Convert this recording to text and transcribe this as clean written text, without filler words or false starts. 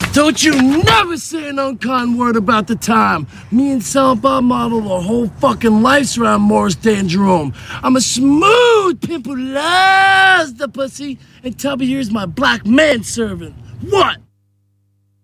Don't you never say an unkind word about the time. Me and Salba model our whole fucking lives around Morris Day and Jerome. I'm a smooth pimp who loves the pussy, and Tubby here's my black manservant. What?